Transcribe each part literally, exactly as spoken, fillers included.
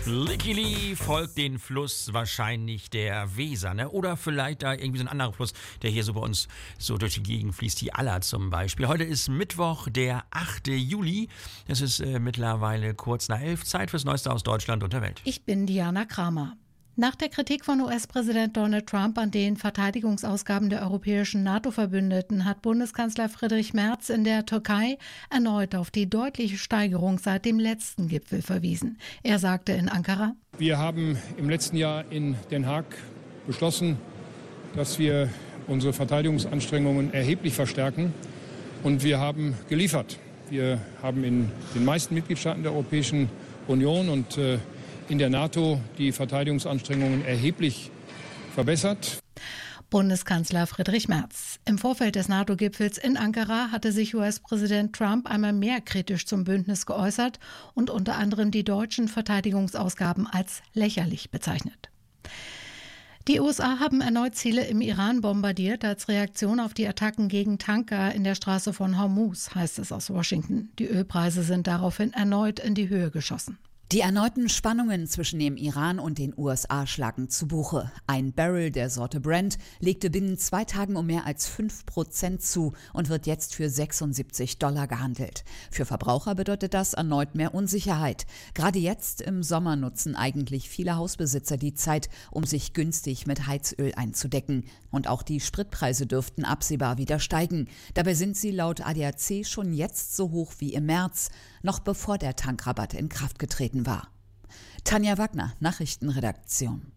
Licky Lee folgt den Fluss wahrscheinlich der Weser, ne? Oder vielleicht da irgendwie so ein anderer Fluss, der hier so bei uns so durch die Gegend fließt, die Aller zum Beispiel. Heute ist Mittwoch, der achte Juli. Es ist äh, mittlerweile kurz nach elf. Zeit fürs Neueste aus Deutschland und der Welt. Ich bin Diana Kramer. Nach der Kritik von U S-Präsident Donald Trump an den Verteidigungsausgaben der europäischen NATO-Verbündeten hat Bundeskanzler Friedrich Merz in der Türkei erneut auf die deutliche Steigerung seit dem letzten Gipfel verwiesen. Er sagte in Ankara: Wir haben im letzten Jahr in Den Haag beschlossen, dass wir unsere Verteidigungsanstrengungen erheblich verstärken, und wir haben geliefert. Wir haben in den meisten Mitgliedstaaten der Europäischen Union und äh, in der NATO die Verteidigungsanstrengungen erheblich verbessert. Bundeskanzler Friedrich Merz. Im Vorfeld des NATO-Gipfels in Ankara hatte sich U S-Präsident Trump einmal mehr kritisch zum Bündnis geäußert und unter anderem die deutschen Verteidigungsausgaben als lächerlich bezeichnet. Die U S A haben erneut Ziele im Iran bombardiert als Reaktion auf die Attacken gegen Tanker in der Straße von Hormuz, heißt es aus Washington. Die Ölpreise sind daraufhin erneut in die Höhe geschossen. Die erneuten Spannungen zwischen dem Iran und den U S A schlagen zu Buche. Ein Barrel der Sorte Brent legte binnen zwei Tagen um mehr als fünf Prozent zu und wird jetzt für sechsundsiebzig Dollar gehandelt. Für Verbraucher bedeutet das erneut mehr Unsicherheit. Gerade jetzt im Sommer nutzen eigentlich viele Hausbesitzer die Zeit, um sich günstig mit Heizöl einzudecken. Und auch die Spritpreise dürften absehbar wieder steigen. Dabei sind sie laut A D A C schon jetzt so hoch wie im März, noch bevor der Tankrabatt in Kraft getreten war. Tanja Wagner, Nachrichtenredaktion.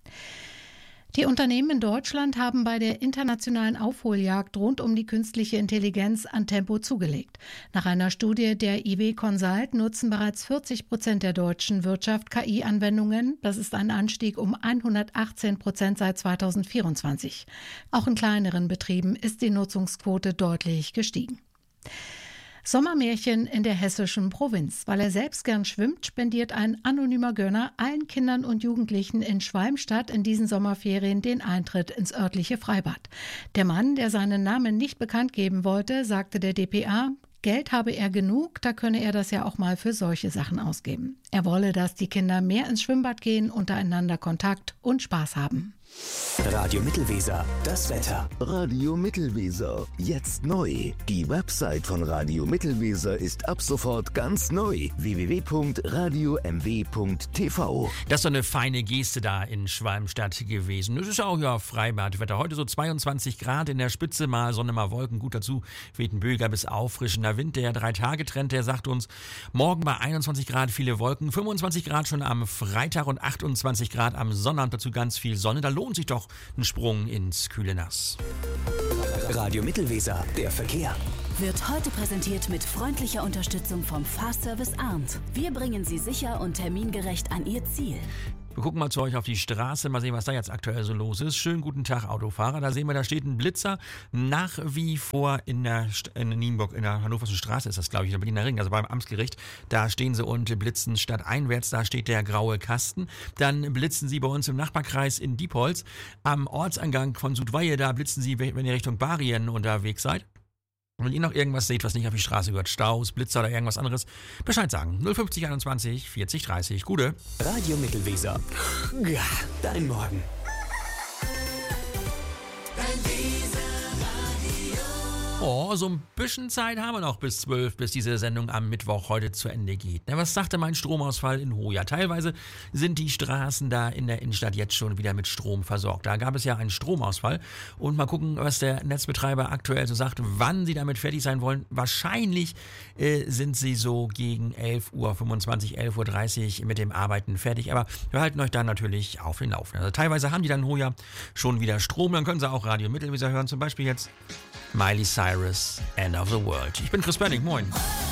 Die Unternehmen in Deutschland haben bei der internationalen Aufholjagd rund um die künstliche Intelligenz an Tempo zugelegt. Nach einer Studie der I W Consult nutzen bereits vierzig Prozent der deutschen Wirtschaft K I-Anwendungen. Das ist ein Anstieg um hundertachtzehn Prozent seit zweitausendvierundzwanzig. Auch in kleineren Betrieben ist die Nutzungsquote deutlich gestiegen. Sommermärchen in der hessischen Provinz. Weil er selbst gern schwimmt, spendiert ein anonymer Gönner allen Kindern und Jugendlichen in Schwalmstadt in diesen Sommerferien den Eintritt ins örtliche Freibad. Der Mann, der seinen Namen nicht bekannt geben wollte, sagte der D P A, Geld habe er genug, da könne er das ja auch mal für solche Sachen ausgeben. Er wolle, dass die Kinder mehr ins Schwimmbad gehen, untereinander Kontakt und Spaß haben. Radio Mittelweser, das Wetter. Radio Mittelweser, jetzt neu. Die Website von Radio Mittelweser ist ab sofort ganz neu. w w w punkt radio m w punkt t v. Das ist so eine feine Geste da in Schwalmstadt gewesen. Das ist auch ja Freibadwetter. Heute so zweiundzwanzig Grad in der Spitze, mal Sonne, mal Wolken. Gut dazu weht ein böiger bis auffrischender Wind. Der Drei-Tage-Trend, der sagt uns, morgen bei einundzwanzig Grad viele Wolken, fünfundzwanzig Grad schon am Freitag und achtundzwanzig Grad am Sonnabend. Dazu ganz viel Sonne. Da lohnt sich doch ein Sprung ins kühle Nass. Radio Mittelweser, der Verkehr. Wird heute präsentiert mit freundlicher Unterstützung vom Fahrservice Arndt. Wir bringen Sie sicher und termingerecht an Ihr Ziel. Wir gucken mal zu euch auf die Straße, mal sehen, was da jetzt aktuell so los ist. Schönen guten Tag, Autofahrer. Da sehen wir, da steht ein Blitzer nach wie vor in der in Nienburg, in der Hannoverschen Straße ist das, glaube ich, in der Berliner Ring, also beim Amtsgericht. Da stehen sie und blitzen stadteinwärts, da steht der graue Kasten. Dann blitzen sie bei uns im Nachbarkreis in Diepholz. Am Ortseingang von Südweihe, da blitzen sie, wenn ihr Richtung Barien unterwegs seid. Wenn ihr noch irgendwas seht, was nicht auf die Straße gehört, Staus, Blitzer oder irgendwas anderes, Bescheid sagen. null fünfzig einundzwanzig vierzig dreißig. Gute. Radio Mittelweser. Ja, dein Morgen. Oh, so ein bisschen Zeit haben wir noch bis zwölf, bis diese Sendung am Mittwoch heute zu Ende geht. Na, was sagte mein Stromausfall in Hoya? Teilweise sind die Straßen da in der Innenstadt jetzt schon wieder mit Strom versorgt. Da gab es ja einen Stromausfall. Und mal gucken, was der Netzbetreiber aktuell so sagt, wann sie damit fertig sein wollen. Wahrscheinlich äh, sind sie so gegen elf Uhr fünfundzwanzig, elf Uhr dreißig mit dem Arbeiten fertig. Aber wir halten euch da natürlich auf den Laufenden. Also teilweise haben die dann in Hoya schon wieder Strom. Dann können sie auch Radio Mittelweser hören. Zum Beispiel jetzt Miley Cyrus, End of the World. Ich bin Chris Benning, moin.